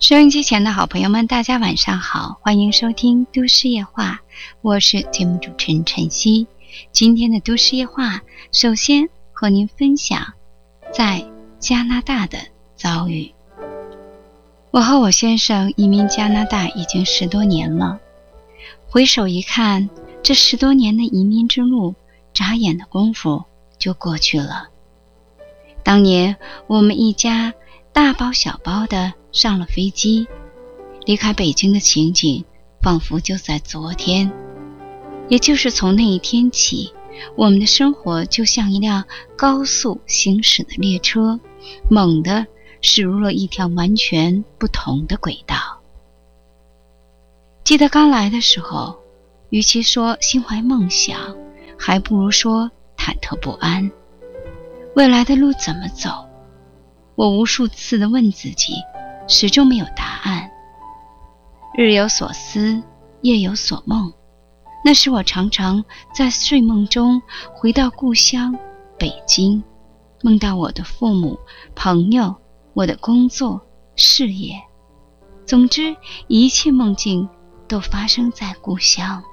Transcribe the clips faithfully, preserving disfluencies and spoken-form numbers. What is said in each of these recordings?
收音机前的好朋友们，大家晚上好，欢迎收听都市夜话，我是节目主持人晨曦。今天的都市夜话，首先和您分享在加拿大的遭遇。我和我先生移民加拿大已经十多年了，回首一看，这十多年的移民之路，眨眼的功夫就过去了。当年我们一家大包小包的上了飞机，离开北京的情景仿佛就在昨天。也就是从那一天起，我们的生活就像一辆高速行驶的列车，猛地驶入了一条完全不同的轨道。记得刚来的时候，与其说心怀梦想，还不如说忐忑不安。未来的路怎么走？我无数次地问自己，始终没有答案。日有所思，夜有所梦，那时我常常在睡梦中回到故乡北京，梦到我的父母、朋友，我的工作、事业，总之一切梦境都发生在故乡。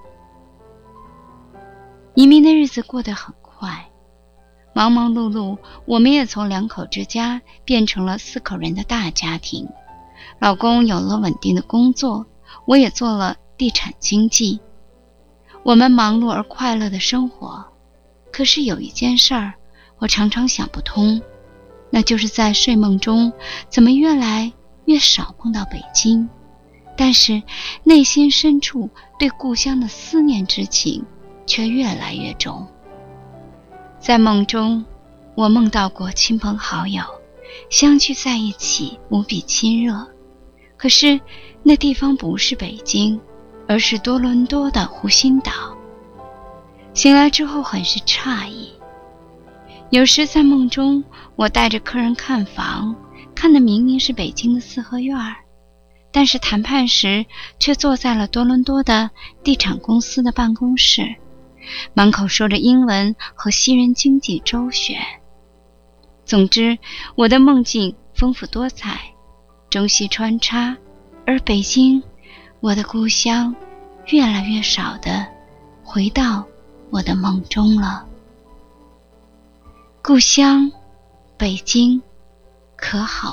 移民的日子过得很快，忙忙碌碌，我们也从两口之家变成了四口人的大家庭。老公有了稳定的工作，我也做了地产经纪。我们忙碌而快乐的生活。可是有一件事儿，我常常想不通，那就是在睡梦中，怎么越来越少梦到北京，但是内心深处对故乡的思念之情却越来越重。在梦中，我梦到过亲朋好友相聚在一起，无比亲热。可是那地方不是北京，而是多伦多的湖心岛。醒来之后很是诧异，有时在梦中，我带着客人看房，看的明明是北京的四合院，但是谈判时却坐在了多伦多的地产公司的办公室，满口说着英文和西人经济周旋。总之，我的梦境丰富多彩，中西穿插，而北京，我的故乡，越来越少地回到我的梦中了。故乡，北京，可好